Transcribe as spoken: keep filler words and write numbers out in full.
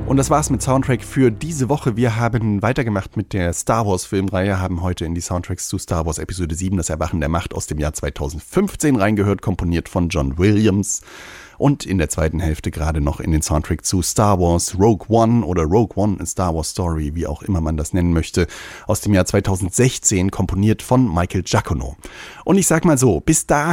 Und das war's mit Soundtrack für diese Woche. Wir haben weitergemacht mit der Star Wars Filmreihe, haben heute in die Soundtracks zu Star Wars Episode sieben, das Erwachen der Macht aus dem Jahr zweitausendfünfzehn reingehört, komponiert von John Williams. Und in der zweiten Hälfte gerade noch in den Soundtrack zu Star Wars Rogue One oder Rogue One A Star Wars Story, wie auch immer man das nennen möchte, aus dem Jahr zweitausendsechzehn, komponiert von Michael Giacchino. Und ich sag mal so, bis dahin